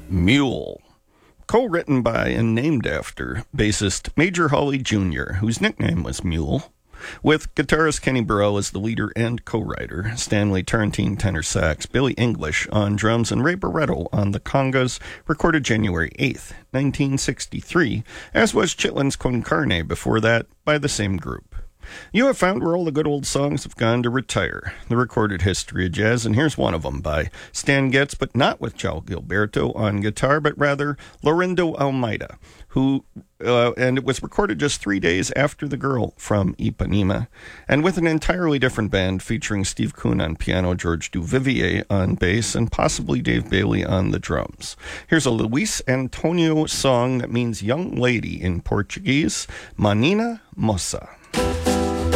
Mule. Co-written by and named after bassist Major Hawley Jr., whose nickname was Mule, with guitarist Kenny Burrell as the leader and co-writer, Stanley Turrentine tenor sax, Billy English on drums, and Ray Barretto on the congas, recorded January 8th, 1963, as was Chitlin's Con Carne before that by the same group. You have found where all the good old songs have gone to retire, the recorded history of jazz, and here's one of them by Stan Getz, but not with João Gilberto on guitar, but rather Laurindo Almeida, and it was recorded just 3 days after The Girl from Ipanema, and with an entirely different band featuring Steve Kuhn on piano, George Duvivier on bass, and possibly Dave Bailey on the drums. Here's a Luis Antonio song that means young lady in Portuguese, Menina Moça.